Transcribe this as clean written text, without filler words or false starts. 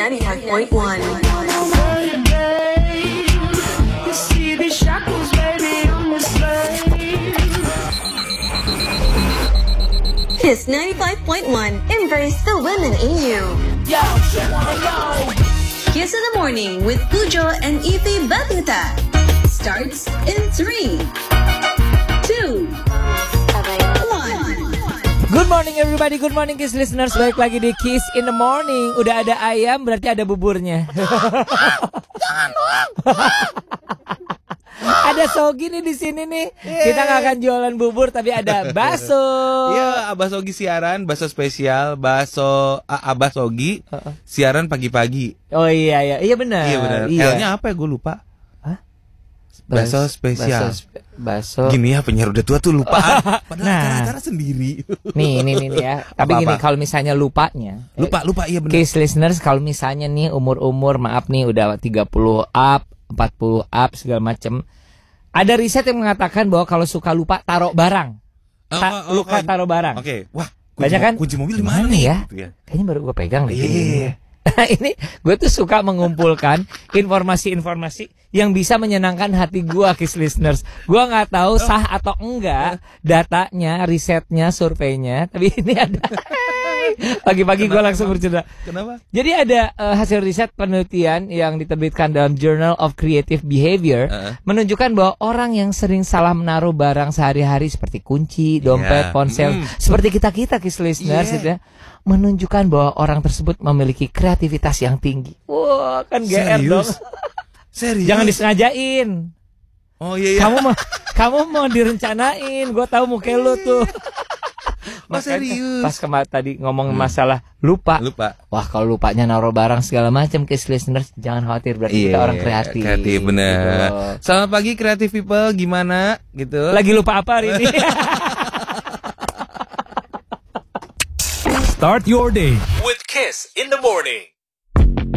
95.1. Kiss 95.1. Embrace the women in you. Kiss in the Morning with Pujo and Ify Batuta starts in 3, 2, 1. Good morning everybody, good morning Kiss listeners. Balik lagi di Kiss in the Morning. Udah ada ayam berarti ada buburnya. Jangan dong. Ada Sogi nih di sini nih. Kita nggak akan jualan bubur tapi ada bakso. Iya, Abah Sogi siaran, bakso spesial, bakso Abah Sogi siaran pagi-pagi. Oh iya benar. Iya benar. Iya. L-nya apa ya, gue lupa. Hah? Bakso spesial. Bakso. Gini ya, penyiar udah tua tuh lupa. Padahal Nah. acara sendiri. Nih ya. Tapi gini, kalau misalnya lupanya. Lupa iya benar. Kiss listeners, kalau misalnya nih umur maaf nih udah 30 up, 40 up segala macem. Ada riset yang mengatakan bahwa kalau suka lupa taruh barang. Luka taruh barang. Oke. Wah, banyak kan? Kunci mobil di mana ya? Gitu ya? Kayaknya baru gue pegang deh. Iya. Ini gue tuh suka mengumpulkan informasi-informasi yang bisa menyenangkan hati gue, Kiss listeners. Gue nggak tahu sah atau enggak datanya, risetnya, surveinya. Tapi ini ada. Pagi-pagi gue langsung bercanda. Kenapa? Jadi ada hasil riset penelitian yang diterbitkan dalam Journal of Creative Behavior menunjukkan bahwa orang yang sering salah menaruh barang sehari-hari seperti kunci, dompet, ponsel, seperti kita Kiss listeners gitu ya, menunjukkan bahwa orang tersebut memiliki kreativitas yang tinggi. Wah, kan GR dong. Serius? Jangan disengajain. Oh iya. Kamu mau direncanain. Gue tahu muka lu tuh. Serius? Pas tadi ngomong masalah lupa. Wah, kalau lupanya naruh barang segala macam, Kiss listeners, jangan khawatir, berarti kita orang kreatif. Kreatif bener. Gitu. Selamat pagi kreatif people, gimana gitu? Lagi lupa apa hari ini? Start your day with Kiss in the Morning.